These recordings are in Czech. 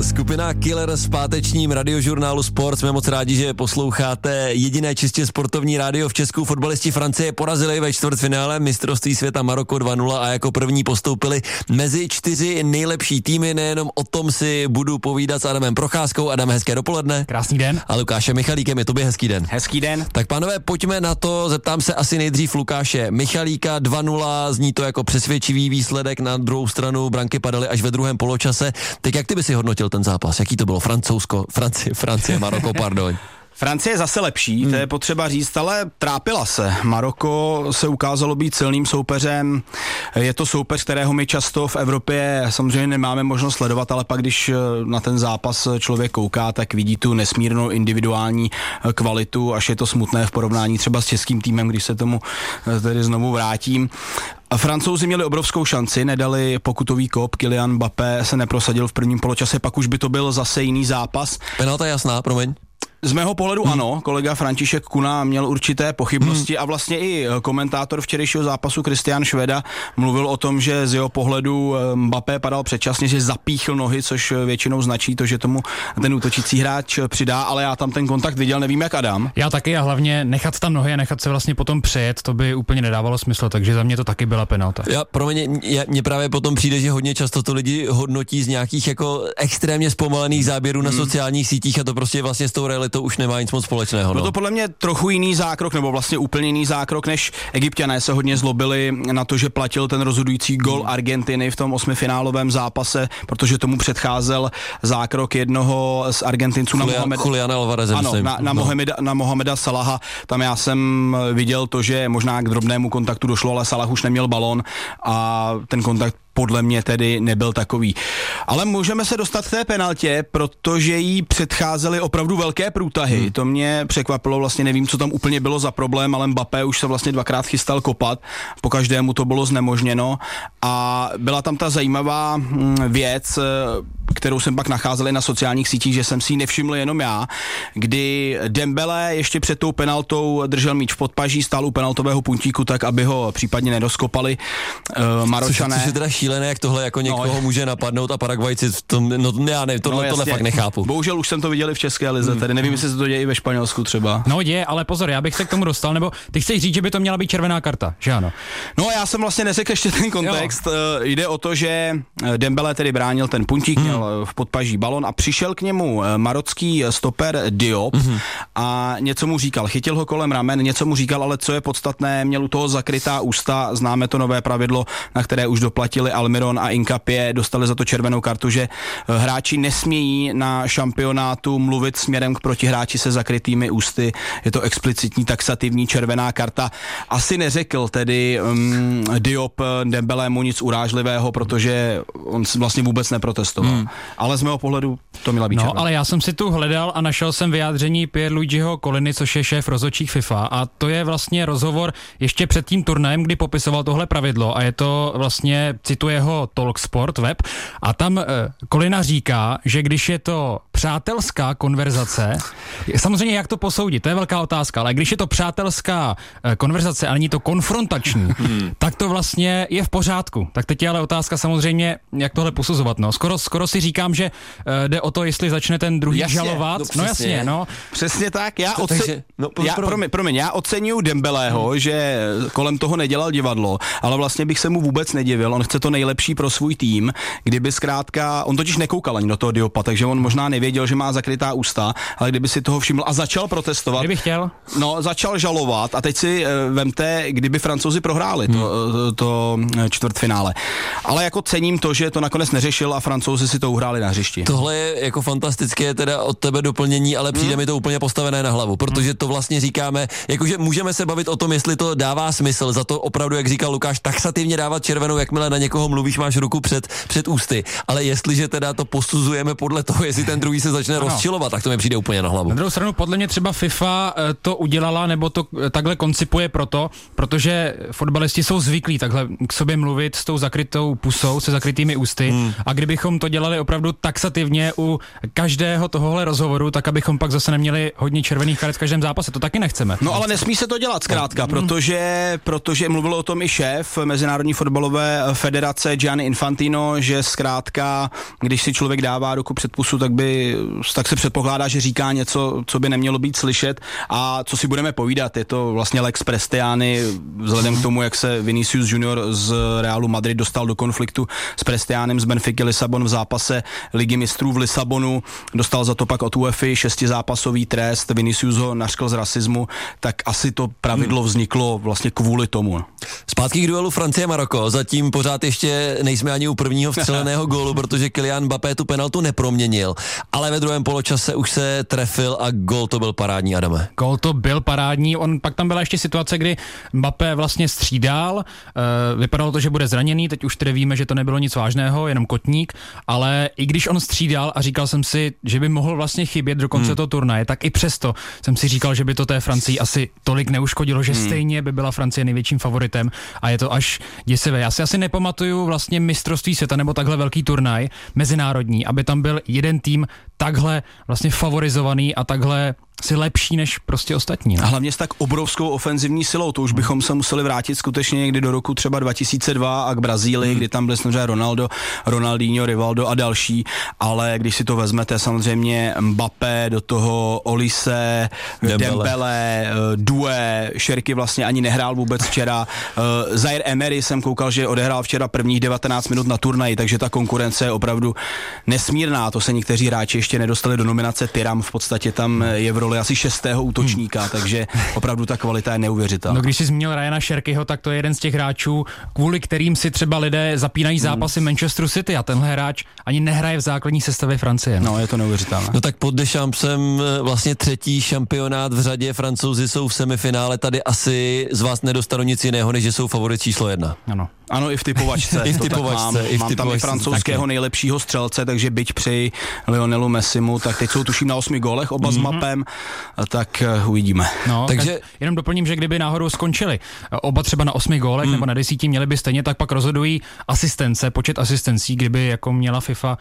Skupina Killer z pátečním radiožurnálu Sport. Jsme moc rádi, že posloucháte jediné čistě sportovní rádio v Česku. Fotbalisti Francie porazili ve čtvrtfinále mistrovství světa Maroko 2-0 a jako první postoupili mezi 4 nejlepší týmy. Nejenom o tom si budu povídat s Adamem Procházkou. Adam, hezké dopoledne. Krásný den. A Lukášem Michalíkem, je tobě hezký den. Hezký den. Tak pánové, pojďme na to. Zeptám se asi nejdřív Lukáše Michalíka. 2-0, zní to jako přesvědčivý výsledek. Na druhou stranu branky padaly až ve druhém poločase. Tak jak ty by si hodnotil ten zápas? Jaký to bylo? Francie, Maroko, pardon. Francie je zase lepší, to je potřeba říct, ale trápila se. Maroko se ukázalo být silným soupeřem. Je to soupeř, kterého my často v Evropě samozřejmě nemáme možnost sledovat, ale pak, když na ten zápas člověk kouká, tak vidí tu nesmírnou individuální kvalitu, až je to smutné v porovnání třeba s českým týmem, když se tomu tedy znovu vrátím. Francouzi měli obrovskou šanci, nedali pokutový kop, Kylian Mbappé se neprosadil v prvním poločase, pak už by to byl zase jiný zápas. Penalta jasná, promiň. Z mého pohledu ano, kolega František Kuna měl určité pochybnosti a vlastně i komentátor včerejšího zápasu Christian Šveda mluvil o tom, že z jeho pohledu Mbappé padal předčasně, že zapíchl nohy, což většinou značí to, že tomu ten útočící hráč přidá, ale já tam ten kontakt viděl, nevím jak Adam. Já taky a hlavně nechat tam nohy a nechat se vlastně potom přejet, to by úplně nedávalo smysl, takže za mě to taky byla penalta. Mně právě potom přijde, že hodně často to lidi hodnotí z nějakých jako extrémně zpomalených záběrů na sociálních sítích a to prostě vlastně s tou realitou už nemá nic moc společného. No to podle mě trochu jiný zákrok, nebo vlastně úplně jiný zákrok, než Egypťané se hodně zlobili na to, že platil ten rozhodující gol Argentiny v tom osmifinálovém zápase, protože tomu předcházel zákrok jednoho z Argentinců Juliana Alvareze, na Mohameda Salaha. Tam já jsem viděl to, že možná k drobnému kontaktu došlo, ale Salah už neměl balón a ten kontakt podle mě tedy nebyl takový. Ale můžeme se dostat k té penaltě, protože jí předcházely opravdu velké průtahy. To mě překvapilo, vlastně nevím, co tam úplně bylo za problém, ale Mbappé už se vlastně dvakrát chystal kopat, po každému to bylo znemožněno a byla tam ta zajímavá věc, kterou jsem pak nacházel na sociálních sítích, že jsem si ji nevšiml jenom já, kdy Dembele ještě před tou penaltou držel míč v podpaží, stál u penaltového puntíku tak, aby ho případně nedoskopali Maročané. Což je teda šílené, jak tohle jako někoho může napadnout a Paragvajci v tom, tohle fakt nechápu. Bohužel už jsem to viděl i v České lize, tedy nevím, jestli se to děje i ve Španělsku třeba. No děje, ale pozor, já bych se k tomu dostal, nebo ty chceš říct, že by to měla být červená karta, že ano? No já jsem vlastně neřekl ještě ten kontext, jde o to, že Dembele tedy bránil ten puntík, měl v podpaží balon a přišel k němu marocký stoper Diop a něco mu říkal, chytil ho kolem ramen, něco mu říkal, ale co je podstatné, měl u toho zakrytá ústa, známe to nové pravidlo, na které už doplatili Almiron a Inkapie, dostali za to červenou kartu, že hráči nesmějí na šampionátu mluvit směrem k protihráči se zakrytými ústy, je to explicitní taxativní červená karta. Asi neřekl tedy Diop Dembelému nic urážlivého, protože on vlastně vůbec neprotestoval. Ale z mého pohledu to měla být červená. No, ale já jsem si tu hledal a našel jsem vyjádření Pierluigiho Colliny, což je šéf rozhodčích FIFA a to je vlastně rozhovor ještě před tím turnajem, kdy popisoval tohle pravidlo a je to vlastně, cituje ho Talksport web a tam Collina říká, že když je to přátelská konverzace, samozřejmě jak to posoudit, to je velká otázka, ale když je to přátelská konverzace a není to konfrontační, tak to vlastně je v pořádku. Tak teď je ale otázka samozřejmě, jak tohle posuzovat. No. Skoro si říkám, že jde o to, jestli začne ten druhý žalovat. No jasně, no. Přesně tak. Já oceňuju Dembelého, že kolem toho nedělal divadlo, ale vlastně bych se mu vůbec nedivil. On chce to nejlepší pro svůj tým, kdyby zkrátka, on totiž nekoukal ani do toho Diopa, takže on možná nevěděl, že má zakrytá ústa, ale kdyby si toho všiml a začal protestovat. Kdyby chtěl. No, začal žalovat a teď si vemte, kdyby Francouzi prohráli to čtvrtfinále. Ale jako cením to, že to nakonec neřešil a Francouzi si to uhráli na hřišti. Tohle je jako fantastické teda od tebe doplnění, ale přijde mi to úplně postavené na hlavu, protože to vlastně říkáme, jakože můžeme se bavit o tom, jestli to dává smysl, za to opravdu, jak říkal Lukáš, taxativně dávat červenou, jakmile na někoho mluvíš, máš ruku před ústy, ale jestliže teda to posuzujeme podle toho, jestli ten druhý se začne rozčilovat, tak to mi přijde úplně na hlavu. Na druhou stranu podle mě třeba FIFA to udělala, nebo to takhle koncipuje protože fotbalisti jsou zvyklí takhle k sobě mluvit s tou zakrytou pusou, se zakrytými ústy a kdybychom to dělali měli opravdu taxativně u každého tohohle rozhovoru, tak abychom pak zase neměli hodně červených karet v každém zápase. To taky nechceme. No ale nesmí se to dělat zkrátka, protože mluvil o tom i šéf Mezinárodní fotbalové federace Gianni Infantino, že zkrátka, když si člověk dává ruku před pusu, tak se předpokládá, že říká něco, co by nemělo být slyšet, a co si budeme povídat, je to vlastně Lex Prestiani, vzhledem k tomu, jak se Vinicius Junior z Realu Madrid dostal do konfliktu s Prestianem z Benfiky Lisabon v zápase Ligy mistrů v Lisabonu, dostal za to pak od UEFA 6zápasový trest, Vinicius ho nařkl z rasismu, tak asi to pravidlo vzniklo vlastně kvůli tomu. Zpátky k duelu Francie-Maroko, zatím pořád ještě nejsme ani u prvního vstřeleného gólu, protože Kylian Mbappé tu penaltu neproměnil, ale ve druhém poločase už se trefil a gól to byl parádní, Adame. Gól to byl parádní, pak tam byla ještě situace, kdy Mbappé vlastně střídal, vypadalo to, že bude zraněný, teď už tedy víme, že to nebylo nic vážného, jenom kotník, ale i když on střídal a říkal jsem si, že by mohl vlastně chybět do konce toho turnaje, tak i přesto jsem si říkal, že by to té Francii asi tolik neuškodilo, že stejně by byla Francie největším favoritem a je to až děsivé. Já si asi nepamatuju vlastně mistrovství světa nebo takhle velký turnaj mezinárodní, aby tam byl jeden tým takhle vlastně favorizovaný a takhle si lepší než prostě ostatní. A hlavně s tak obrovskou ofenzivní silou, to už bychom se museli vrátit skutečně někdy do roku třeba 2002 a k Brazílii, kdy tam byl samozřejmě Ronaldo, Ronaldinho, Rivaldo a další, ale když si to vezmete, samozřejmě Mbappé, do toho Olise, Dembele, Doué, Šerky vlastně ani nehrál vůbec včera, Zaire Emery jsem koukal, že odehrál včera prvních 19 minut na turnaji, takže ta konkurence je opravdu nesmírná, to se někteří hráči ještě nedostali do nominace Tyram, v podstatě tam je v roli asi 6. útočníka, takže opravdu ta kvalita je neuvěřitelná. No když jsi zmínil Ryana Šerkyho, tak to je jeden z těch hráčů, kvůli kterým si třeba lidé zapínají zápasy Manchesteru City a tenhle hráč ani nehraje v základní sestavě Francie. No, je to neuvěřitelné. No tak pod Deschampsem vlastně 3. šampionát v řadě, Francouzi jsou v semifinále, tady asi z vás nedostanu nic jiného, než že jsou favorit číslo 1. Ano, i v typovačce. I v typovačce. Mám tam i francouzského nejlepšího střelce, takže byť při Lionelu Messimu, tak teď jsou tuším na 8 gólech, oba s Mbappém, tak uvidíme. No, takže jenom doplním, že kdyby náhodou skončili oba třeba na 8 gólech nebo na 10, měli by stejně, tak pak rozhodují asistence, počet asistencí, kdyby jako měla FIFA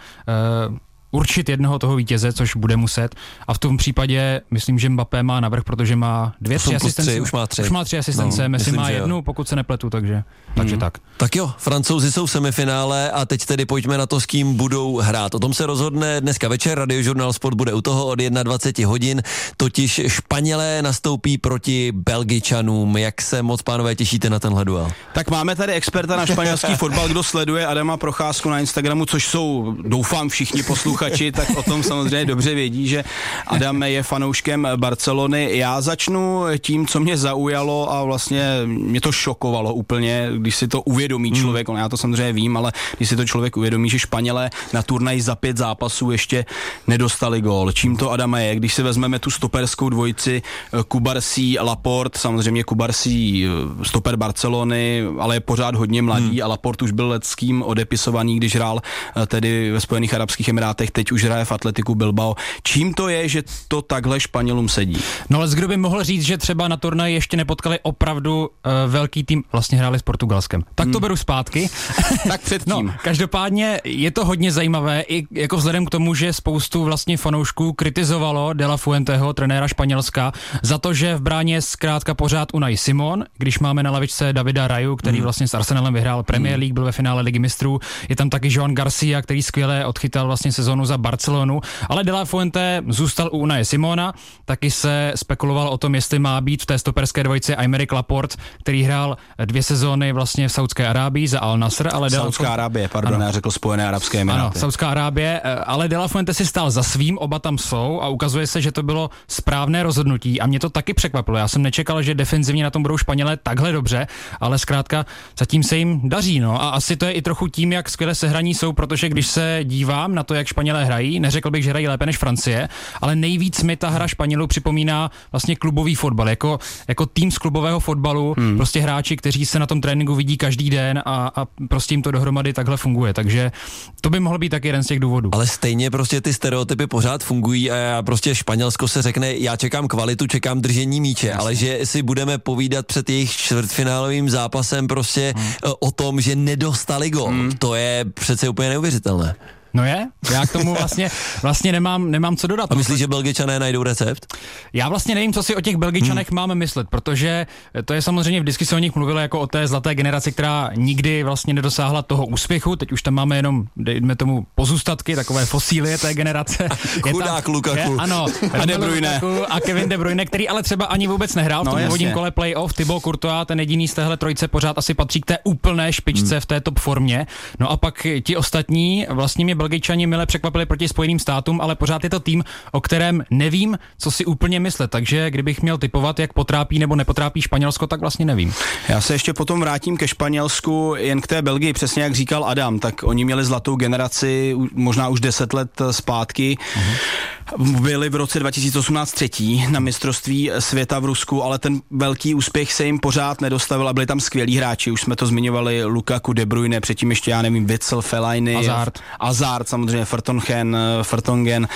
určit jednoho toho vítěze, což bude muset. A v tom případě myslím, že Mbappé má navrch, protože má 2-3 asistence. Už má 3. Už má 3 asistence, Messi má 1, pokud se nepletu, takže tak. Tak jo, Francouzi jsou v semifinále a teď tedy pojďme na to, s kým budou hrát. O tom se rozhodne dneska večer, Radiožurnál Sport bude u toho od 21 hodin, totiž Španělé nastoupí proti Belgičanům. Jak se moc, pánové, těšíte na tenhle duel? Tak máme tady experta na španělský fotbal, kdo sleduje Adama Procházku na Instagramu, což jsou, doufám, všichni posluchači, tak o tom samozřejmě dobře vědí, že Adam je fanouškem Barcelony. Já začnu tím, co mě zaujalo a vlastně mě to šokovalo úplně, když si to uvědomí člověk, já to samozřejmě vím, ale když si to člověk uvědomí, že Španělé na turnaji za 5 zápasů ještě nedostali gól. Čím to, Adama, je? Když si vezmeme tu stoperskou dvojici Cubarsí a Laporte, samozřejmě Cubarsí stoper Barcelony, ale je pořád hodně mladý a Laporte už byl leckým odepisovaný, když hrál tedy ve Spojených arabských emirátech, teď už hraje v Atletiku Bilbao. Čím to je, že to takhle Španělům sedí? No ale kdo by mohl říct, že třeba na turnaji ještě nepotkali opravdu velký tým, vlastně hráli s Portugalskem. Tak to beru zpátky. Tak předtím. No, každopádně je to hodně zajímavé, i jako vzhledem k tomu, že spoustu vlastně fanoušků kritizovalo De La Fuenteho, trenéra Španělska, za to, že v bráně zkrátka pořád Unai Simon, když máme na lavičce Davida Raju, který vlastně s Arsenalem vyhrál Premier League, byl ve finále Ligy mistrů, je tam taky Joan Garcia, který skvěle odchytal vlastně sezonu za Barcelonu, ale De La Fuente zůstal u Unaje Simona, taky se spekulovalo o tom, jestli má být v té stoperské dvojici Aymeric Laporte, který hrál 2 sezóny vlastně v Saudské Arábii za Al Nasr, ale Saudská Arábie, pardon, já řekl Spojené arabské emiráty. Ano, Saudská Arábie, ale De La Fuente si stál za svým, oba tam jsou a ukazuje se, že to bylo správné rozhodnutí a mě to taky překvapilo. Já jsem nečekal, že defenzivně na tom budou Španělé takhle dobře, ale zkrátka zatím se jim daří, no. A asi to je i trochu tím, jak skvěle sehraní jsou, protože když se dívám na to, jak Španělé hrají, neřekl bych, že hrají lépe než Francie, ale nejvíc mi ta hra Španělů připomíná vlastně klubový fotbal, jako tým z klubového fotbalu, prostě hráči, kteří se na tom tréninku vidí každý den a prostě jim to dohromady takhle funguje, takže to by mohl být taky jeden z těch důvodů. Ale stejně prostě ty stereotypy pořád fungují a já prostě Španělsko se řekne, já čekám kvalitu, čekám držení míče, ale že si budeme povídat před jejich čtvrtfinálovým zápasem prostě o tom, že nedostali gól, to je přece úplně neuvěřitelné. No je, já k tomu vlastně nemám co dodat. A myslíš, že Belgičané najdou recept? Já vlastně nevím, co si o těch Belgičanech máme myslet, protože to je samozřejmě, vždycky se o nich mluvilo jako o té zlaté generaci, která nikdy vlastně nedosáhla toho úspěchu. Teď už tam máme jenom, dejme tomu, pozůstatky, takové fosílie té generace. Chudák Lukaku. Ano, a De Bruyne. A Kevin De Bruyne, který ale třeba ani vůbec nehrál v tom úvodním kole playoff. Thibaut Courtois, ten jediný z téhle trojice pořád asi patří k té úplné špičce v té top formě. No a pak ti ostatní, vlastně mě Belgičani mile překvapili proti Spojeným státům, ale pořád je to tým, o kterém nevím, co si úplně myslet. Takže kdybych měl tipovat, jak potrápí nebo nepotrápí Španělsko, tak vlastně nevím. Já se ještě potom vrátím ke Španělsku, jen k té Belgii, přesně jak říkal Adam, tak oni měli zlatou generaci možná už 10 let zpátky. Byli v roce 2018 třetí na mistrovství světa v Rusku, ale ten velký úspěch se jim pořád nedostavil a byli tam skvělí hráči. Už jsme to zmiňovali, Lukaku, De Bruyne, předtím ještě, já nevím, Witsel, Fellaini, Hazard samozřejmě, Vertonghen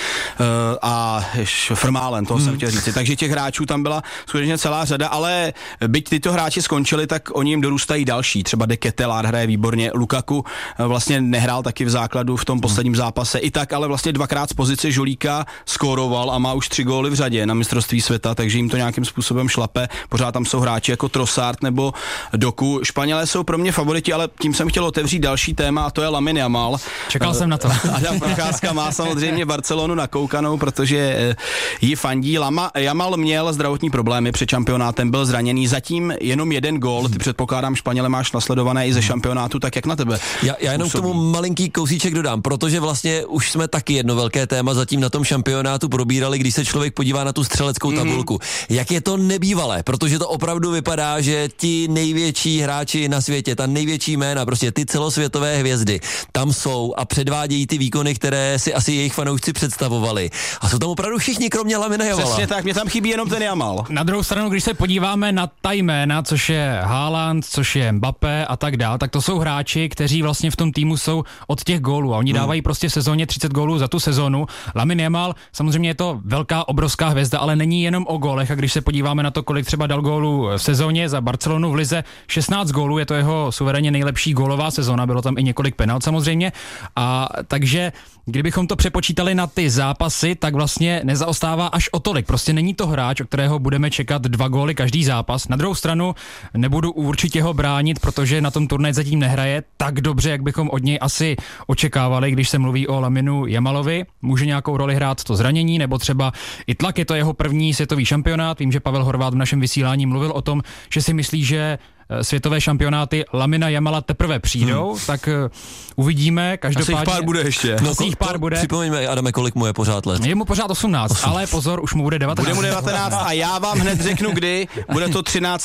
a Vermaelen, toho jsem chtěl říct. Takže těch hráčů tam byla skutečně celá řada, ale byť tyto hráči skončili, tak oni jim dorůstají další. Třeba De Ketelaar hraje výborně, Lukaku vlastně nehrál taky v základu v tom posledním zápase. I tak, ale vlastně dvakrát z pozice žolíka skóroval a má už 3 góly v řadě na mistrovství světa, takže jim to nějakým způsobem šlape. Pořád tam jsou hráči jako Trossard nebo Doku. Španělé jsou pro mě favoriti, ale tím jsem chtěl otevřít další téma a to je Lamine Yamal. Čekal jsem na to. Adam Procházka má samozřejmě Barcelonu nakoukanou, protože jí fandí. Yamal měl zdravotní problémy před šampionátem, byl zraněný, zatím jenom 1 gól. Ty předpokládám, Španěle máš nasledované i ze šampionátu, tak jak na tebe? Já jenom k tomu malinký kousíček dodám, protože vlastně už jsme taky jedno velké téma zatím na tom šampionátu probírali, když se člověk podívá na tu střeleckou tabulku. Jak je to nebývalé, protože to opravdu vypadá, že ti největší hráči na světě, ta největší jména, prostě ty celosvětové hvězdy, tam jsou a předvádějí ty výkony, které si asi jejich fanoušci představovali. A jsou tam opravdu všichni, kromě Lamina Yamala. Přesně tak, mě tam chybí jenom ten Yamal. Na druhou stranu, když se podíváme na ta jména, což je Haaland, což je Mbappé a tak dál, tak to jsou hráči, kteří vlastně v tom týmu jsou od těch gólů a oni dávají prostě v sezóně 30 gólů za tu sezónu. Lamine Yamal, samozřejmě je to velká, obrovská hvězda, ale není jenom o gólech a když se podíváme na to, kolik třeba dal gólů v sezóně za Barcelonu v lize, 16 gólů, je to jeho suverénně nejlepší gólová sezóna, bylo tam i několik penalt samozřejmě a takže kdybychom to přepočítali na ty zápasy, tak vlastně nezaostává až o tolik. Prostě není to hráč, o kterého budeme čekat 2 góly každý zápas. Na druhou stranu nebudu určitě ho bránit, protože na tom turnaji zatím nehraje tak dobře, jak bychom od něj asi očekávali, když se mluví o Laminu Yamalovi. Může nějakou roli hrát to zranění, nebo třeba i tlak, je to jeho první světový šampionát. Vím, že Pavel Horváth v našem vysílání mluvil o tom, že si myslí, že světové šampionáty Lamina Yamala teprve přijdou, tak uvidíme, každopádně... Asi jich pár bude ještě. Asi jich pár bude. Připomeňme, Adame, kolik mu je pořád let. Je mu pořád 18, ale pozor, už mu bude 19. Bude mu 19 a já vám hned řeknu kdy, bude to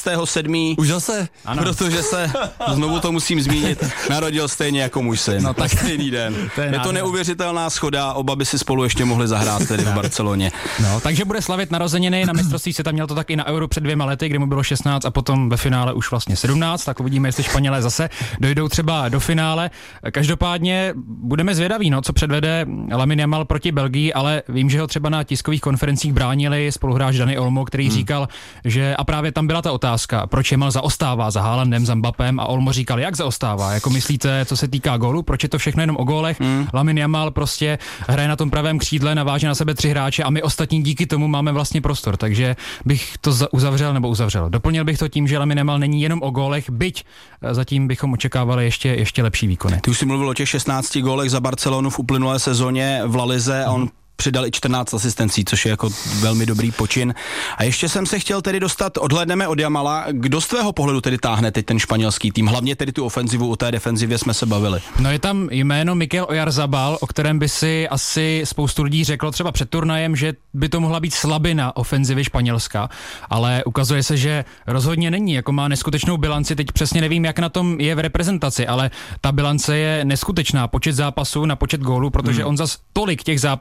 13.7. Už zase? Ano. Protože se, znovu to musím zmínit, narodil stejně jako můj syn. No tak stejný den. Je to neuvěřitelná schoda, oba by si spolu ještě mohli zahrát tedy v Barceloně. No, takže bude slavit narozeniny na mistrovství světa, měl to tak i na Euro před 2 lety, kdy mu bylo 16 a potom ve finále už vlastně 17, tak uvidíme, jestli Španělé zase dojdou třeba do finále. Každopádně budeme zvědaví, no, co předvede Lamine Yamal proti Belgii, ale vím, že ho třeba na tiskových konferencích bránili spoluhráč Dani Olmo, který říkal, že a právě tam byla ta otázka, proč Yamal zaostává za Haalandem, za Mbappem a Olmo říkal, jak zaostává, jako myslíte, co se týká gólu, proč je to všechno jenom o gólech? Lamine Yamal prostě hraje na tom pravém křídle, naváže na sebe 3 hráče a my ostatní díky tomu máme vlastně prostor, takže bych to uzavřel. Doplnil bych to tím, že Lamine Yamal není jenom o gólech, byť zatím bychom očekávali ještě lepší výkony. Ty už jsi mluvil o těch 16 gólech za Barcelonu v uplynulé sezóně v La Lize a on přidal i 14 asistencí, což je jako velmi dobrý počin. A ještě jsem se chtěl tedy dostat, odhlédneme od Yamala, kdo z tvého pohledu tedy táhne teď ten španělský tým, hlavně tedy tu ofenzivu, o té defenzivě jsme se bavili. No je tam jméno Mikel Oyarzabal, o kterém by si asi spoustu lidí řeklo třeba před turnajem, že by to mohla být slabina ofenzivy Španělska, ale ukazuje se, že rozhodně není, jako má neskutečnou bilanci, teď přesně nevím, jak na tom je v reprezentaci, ale ta bilance je neskutečná, počet zápasů na počet gólů, protože on zas tolik těch zápasů za tu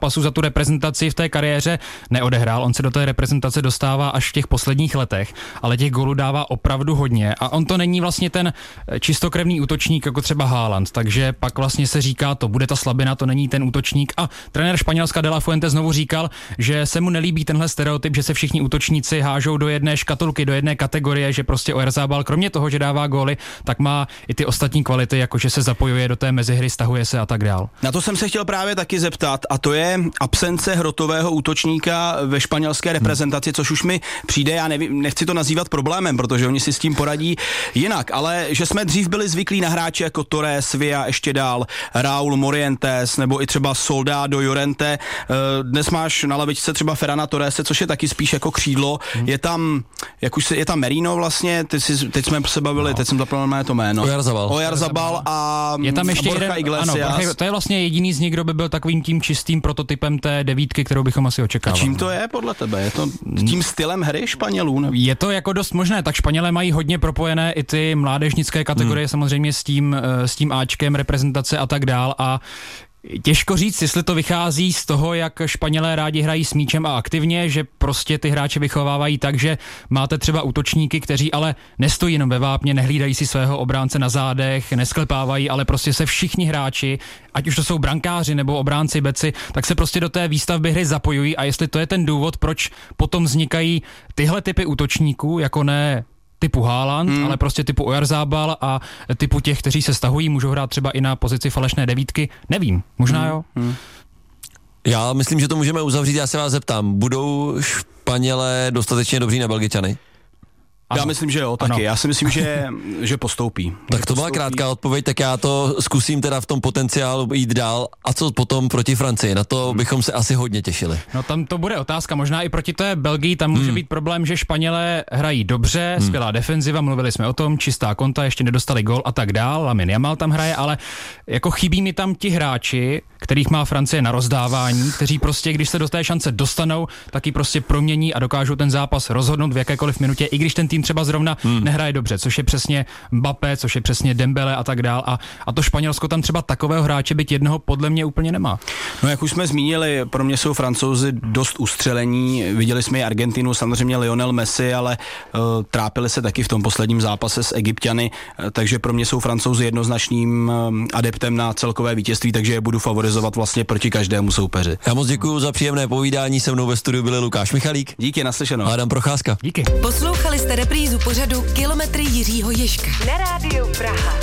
reprezentaci v té kariéře neodehrál, on se do té reprezentace dostává až v těch posledních letech, ale těch gólů dává opravdu hodně a on to není vlastně ten čistokrevný útočník jako třeba Haaland, takže pak vlastně se říká, to bude ta slabina, to není ten útočník a trenér Španělska De La Fuente znovu říkal, že se mu nelíbí tenhle stereotyp, že se všichni útočníci hážou do jedné škatulky, do jedné kategorie, že prostě Oyarzabal kromě toho, že dává góly, tak má i ty ostatní kvality, jako že se zapojuje do té mezihry, stahuje se a tak dál. Na to jsem se chtěl právě taky zeptat a to je absence hrotového útočníka ve španělské reprezentaci, což už mi přijde, já nevím, nechci to nazývat problémem, protože oni si s tím poradí jinak, ale že jsme dřív byli zvyklí na hráče jako Torres, Villa, ještě dál, Raúl Morientes nebo i třeba Soldado, Llorente. Dnes máš na lavičce třeba Ferrana Torrese, což je taky spíš jako křídlo. Je tam, je tam Merino vlastně, teď jsme se bavili, teď jsem zapomněl to jméno. Oyarzabal a je tam ještě Borja Iglesias. Ano, to je vlastně jediný z nich, kdo by byl takovým tím čistým prototypem té devítky, kterou bychom asi očekávali. A čím to je podle tebe? Je to tím stylem hry Španělů? Nebo? Je to jako dost možné, tak Španělé mají hodně propojené i ty mládežnické kategorie samozřejmě s tím Ačkem reprezentace a tak dál a těžko říct, jestli to vychází z toho, jak Španělé rádi hrají s míčem a aktivně, že prostě ty hráče vychovávají tak, že máte třeba útočníky, kteří ale nestojí jenom ve vápně, nehlídají si svého obránce na zádech, nesklepávají, ale prostě se všichni hráči, ať už to jsou brankáři nebo obránci, beci, tak se prostě do té výstavby hry zapojují a jestli to je ten důvod, proč potom vznikají tyhle typy útočníků, jako ne typu Haaland, ale prostě typu Oyarzabal a typu těch, kteří se stahují, můžou hrát třeba i na pozici falešné devítky. Nevím, možná jo. Já myslím, že to můžeme uzavřít, já se vás zeptám, budou Španělé dostatečně dobří na Belgičany? Ano. Já myslím, že jo, taky. Ano. Já si myslím, že postoupí. Tak to byla krátká odpověď, tak já to zkusím teda v tom potenciálu jít dál. A co potom proti Francii? Na to bychom se asi hodně těšili. No tam to bude otázka, možná i proti té Belgii, tam může být problém, že Španělé hrají dobře, skvělá defenziva, mluvili jsme o tom, čistá konta, ještě nedostali gól a tak dál, Lamine Yamal tam hraje, ale jako chybí mi tam ti hráči, kterých má Francie na rozdávání, kteří prostě, když se do té šance dostanou, tak ji prostě promění a dokážou ten zápas rozhodnout v jakékoliv minutě, i když ten tým třeba zrovna nehraje dobře, což je přesně Mbappé, což je přesně Dembele a tak dál. A to Španělsko tam třeba takového hráče, byť jednoho, podle mě úplně nemá. No jak už jsme zmínili, pro mě jsou Francouzi dost ustřelení. Viděli jsme i Argentinu, samozřejmě Lionel Messi, ale trápili se taky v tom posledním zápase s Egypťany, takže pro mě jsou Francouzi jednoznačným adeptem na celkové vítězství, takže je budu favorizovat vlastně proti každému soupeři. Já moc děkuji za příjemné povídání, se mnou ve studiu byl Lukáš Michalík. Díky, naslyšenou. Adam Procházka. Díky. Poslouchali jste reprízu pořadu Kilometry Jiřího Ježka na Rádiu Praha.